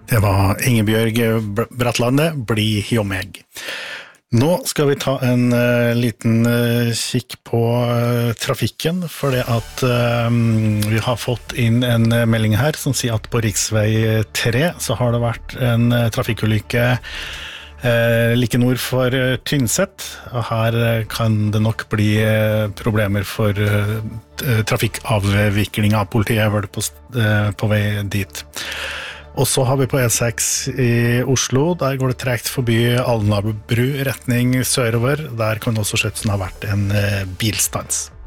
Det var Ingebjørg Bratland, Bli hjå meg. Nå skal vi ta en liten kikk på trafikken, for det at vi har fått inn en melding her som sier at på riksvei 3 så har det vært en trafikkulykke like nord for Tynset, og her kan det nok bli problemer for trafikkavvikling av politiet er vel på vei dit. Og så har vi på E6 i Oslo, der går det tregt forbi Alnabru retning sørover, der kan også skjøtsen ha vært en bilstans.